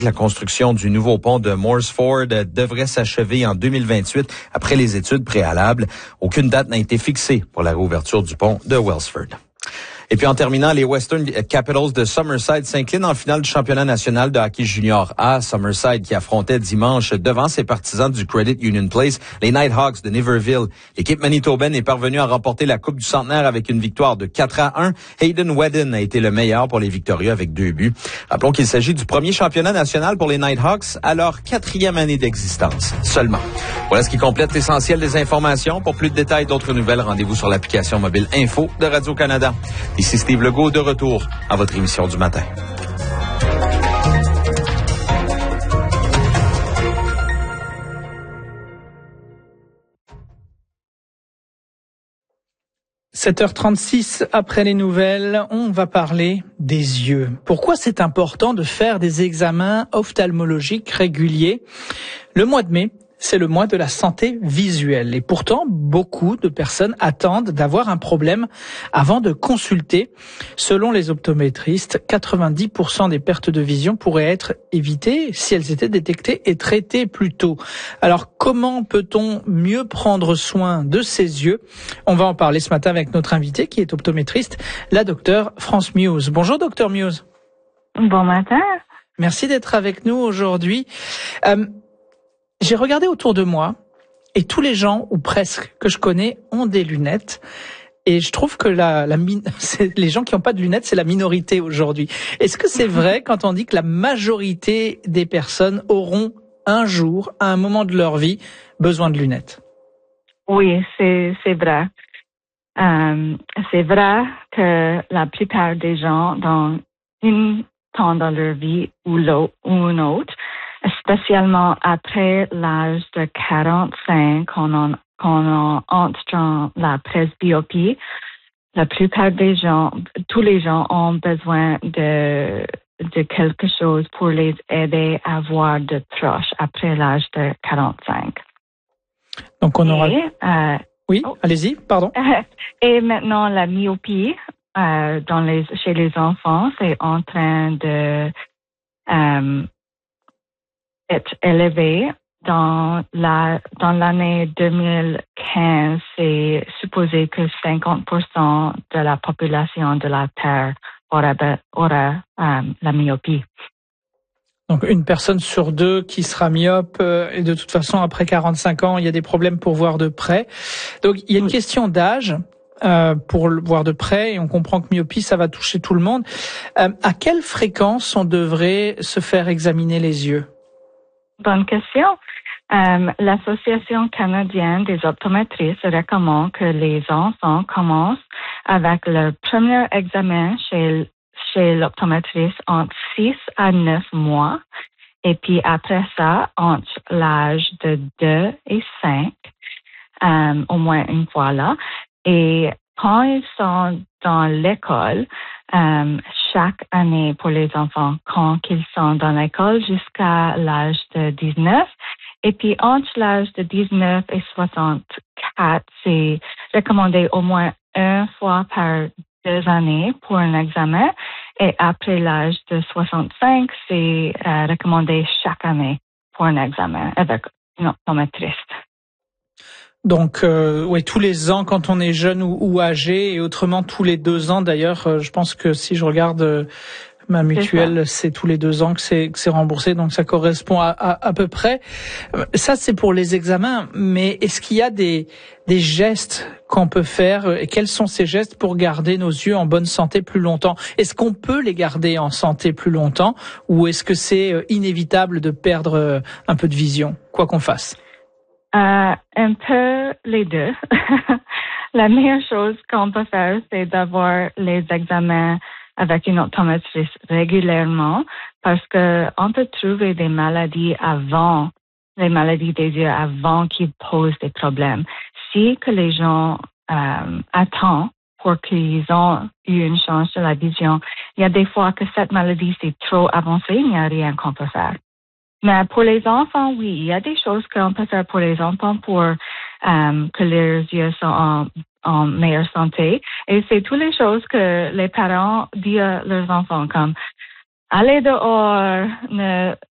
La construction du nouveau pont de Morsford devrait s'achever en 2028 après les études préalables. Aucune date n'a été fixée pour la réouverture du pont de Welsford. Et puis en terminant, les Western Capitals de Summerside s'inclinent en finale du championnat national de hockey junior A. Summerside qui affrontait dimanche devant ses partisans du Credit Union Place, les Nighthawks de Niverville. L'équipe manitobaine est parvenue à remporter la Coupe du Centenaire avec une victoire de 4-1. Hayden Whedon a été le meilleur pour les victorieux avec 2 buts. Rappelons qu'il s'agit du premier championnat national pour les Nighthawks à leur 4e année d'existence seulement. Voilà ce qui complète l'essentiel des informations. Pour plus de détails, d'autres nouvelles, rendez-vous sur l'application mobile Info de Radio-Canada. Ici Steve Legault, de retour à votre émission du matin. « 7h36 après les nouvelles, on va parler des yeux. Pourquoi c'est important de faire des examens ophtalmologiques réguliers? Le mois de mai, c'est le mois de la santé visuelle. Et pourtant, beaucoup de personnes attendent d'avoir un problème avant de consulter. Selon les optométristes, 90% des pertes de vision pourraient être évitées si elles étaient détectées et traitées plus tôt. Alors, comment peut-on mieux prendre soin de ses yeux? On va en parler ce matin avec notre invitée qui est optométriste, la docteure France Muse. Bonjour, docteur Muse. Bon matin. Merci d'être avec nous aujourd'hui. J'ai regardé autour de moi et tous les gens, ou presque, que je connais ont des lunettes. Et je trouve que les gens qui n'ont pas de lunettes, c'est la minorité aujourd'hui. Est-ce que c'est vrai quand on dit que la majorité des personnes auront un jour, à un moment de leur vie, besoin de lunettes? Oui, c'est vrai. C'est vrai que la plupart des gens, dans un temps dans leur vie ou une autre, spécialement après l'âge de 45, quand on entre dans la presbyopie, la plupart des gens, tous les gens ont besoin de quelque chose pour les aider à voir de proche après l'âge de 45. Donc on aura... Oui, allez-y, pardon. Et maintenant, la myopie chez les enfants, c'est en train de être élevé. Dans l'année 2015, c'est supposé que 50% de la population de la Terre aura la myopie. Donc une personne sur 2 qui sera myope et de toute façon après 45 ans, il y a des problèmes pour voir de près. Donc il y a une question d'âge pour le voir de près et on comprend que myopie ça va toucher tout le monde. À quelle fréquence on devrait se faire examiner les yeux? Bonne question. L'Association canadienne des optométristes recommande que les enfants commencent avec leur premier examen chez l'optométriste entre 6 à 9 mois et puis après ça, entre l'âge de 2 et 5, au moins une fois là. Et quand ils sont dans l'école, chaque année pour les enfants, quand ils sont dans l'école jusqu'à l'âge de 19, et puis entre l'âge de 19 et 64, c'est recommandé au moins une fois par 2 années pour un examen. Et après l'âge de 65, c'est recommandé chaque année pour un examen avec un optométriste. Donc, oui, tous les ans quand on est jeune ou âgé, et autrement tous les 2 ans. D'ailleurs, je pense que si je regarde ma mutuelle, c'est tous les 2 ans que c'est remboursé, donc ça correspond à peu près. Ça, c'est pour les examens. Mais est-ce qu'il y a des gestes qu'on peut faire et quels sont ces gestes pour garder nos yeux en bonne santé plus longtemps? Est-ce qu'on peut les garder en santé plus longtemps ou est-ce que c'est inévitable de perdre un peu de vision, quoi qu'on fasse? Un peu les deux. La meilleure chose qu'on peut faire, c'est d'avoir les examens avec une optométriste régulièrement parce que on peut trouver des maladies les maladies des yeux avant qu'ils posent des problèmes. Si que les gens attendent pour qu'ils ont eu une chance de la vision, il y a des fois que cette maladie c'est trop avancé, il n'y a rien qu'on peut faire. Mais pour les enfants, oui, il y a des choses qu'on peut faire pour les enfants pour que leurs yeux sont en meilleure santé. Et c'est toutes les choses que les parents disent à leurs enfants, comme allez dehors, ne